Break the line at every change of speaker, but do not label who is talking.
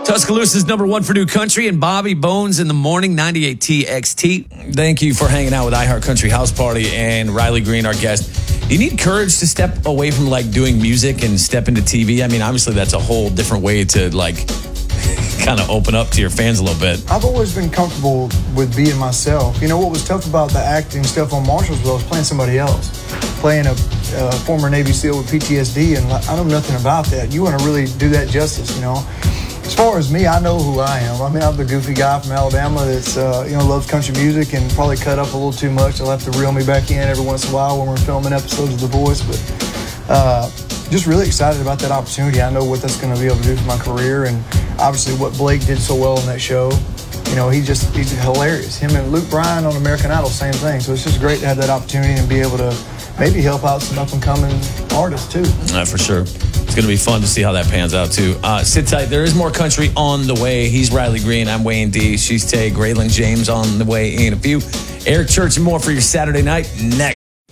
Tuscaloosa's number one for new country and Bobby Bones in the morning, 98 TXT. Thank you for hanging out with iHeart Country House Party and Riley Green, our guest. You need courage to step away from like doing music and step into TV. I mean, obviously that's a whole different way to like kind of open up to your fans a little bit.
I've always been comfortable with being myself. You know, what was tough about the acting stuff on Marshalls was playing somebody else, playing a former Navy SEAL with PTSD, and I know nothing about that. You want to really do that justice, you know. As far as me, I know who I am. I mean, I'm the goofy guy from Alabama that's, loves country music and probably cut up a little too much. They'll have to reel me back in every once in a while when we're filming episodes of The Voice. But just really excited about that opportunity. I know what that's going to be able to do for my career, and obviously what Blake did so well on that show. You know, he's hilarious. Him and Luke Bryan on American Idol, same thing. So it's just great to have that opportunity and be able to maybe help out some up-and-coming artists, too.
For sure. It's going to be fun to see how that pans out, too. Sit tight. There is more country on the way. He's Riley Green. I'm Wayne D. She's Tay. Graylin James on the way in a few. Eric Church and more for your Saturday night next.